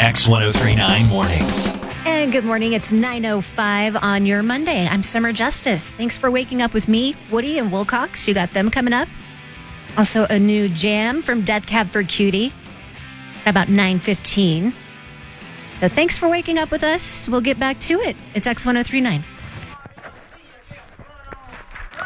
X1039 Mornings. And good morning. It's 9:05 on your Monday. I'm Summer Justice. Thanks for waking up with me, Woody and Wilcox. You got them coming up. Also, a new jam from Death Cab for Cutie at about 9:15. So thanks for waking up with us. We'll get back to it. It's X1039.